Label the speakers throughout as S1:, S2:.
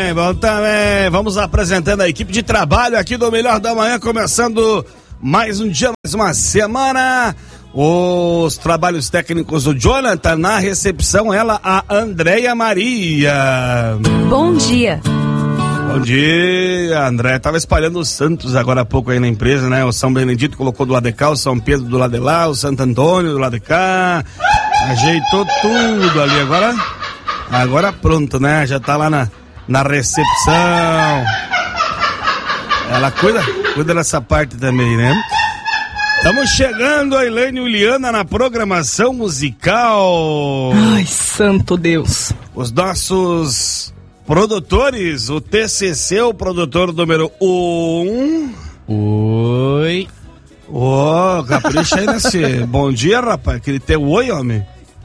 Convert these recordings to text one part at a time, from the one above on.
S1: bom também. Vamos apresentando a equipe de trabalho aqui do Melhor da Manhã, começando mais um dia, mais uma semana. Os trabalhos técnicos do Jonathan, na recepção, ela, a Andréia Maria.
S2: Bom dia.
S1: Bom dia, André. Tava espalhando os santos agora há pouco aí na empresa, né? O São Benedito colocou do lado de cá, o São Pedro do lado de lá, o Santo Antônio do lado de cá. Ajeitou tudo ali. Agora pronto, né? Já tá lá na recepção. Ela cuida dessa parte também, né? Estamos chegando, a Elaine e Uliana na programação musical.
S3: Ai, santo Deus.
S1: Os nossos produtores, o TCC, o produtor número 1.
S4: Oi.
S1: Ô, capricha aí nesse. Bom dia, rapaz. Aquele teu oi, homem.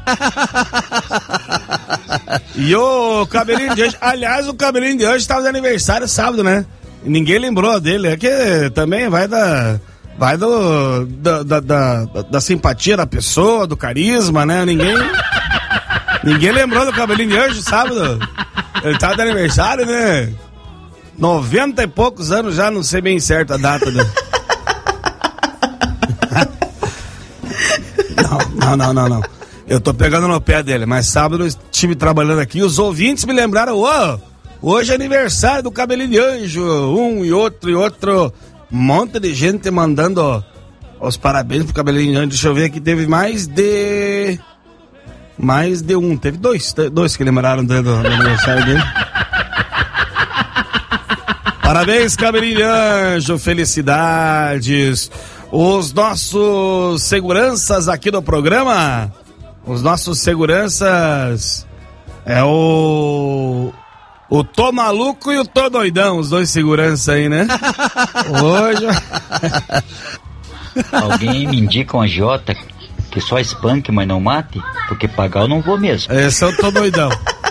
S1: E o cabelinho de hoje. Aliás, o cabelinho de hoje estava de aniversário sábado, né? E ninguém lembrou dele. É que também vai da simpatia da pessoa, do carisma, né? Ninguém lembrou do cabelinho de hoje, sábado. Ele tava de aniversário, né? 90 e poucos anos já, não sei bem certo a data do... Não. Eu tô pegando no pé dele, mas sábado eu estive trabalhando aqui, os ouvintes me lembraram, hoje é aniversário do cabelinho de anjo, um e outro, um monte de gente mandando os parabéns pro cabelinho de anjo. Deixa eu ver aqui, teve mais de um, teve dois que lembraram do aniversário dele. Parabéns, cabelinho de anjo, felicidades. Os nossos seguranças aqui do programa, os nossos seguranças é o Tô Maluco e o Tô Doidão, os dois seguranças aí, né? Hoje...
S5: Alguém me indica um agiota que só espanque, mas não mate, porque pagar eu não vou mesmo.
S1: Esse eu tô doidão.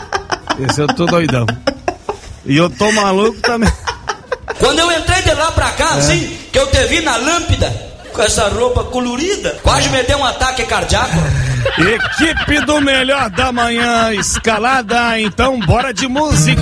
S1: E eu tô maluco também.
S6: Quando eu entrei de lá pra cá, assim, que eu te vi na lâmpada, com essa roupa colorida, quase me deu um ataque cardíaco.
S1: Equipe do Melhor da Manhã, escalada, então bora de música.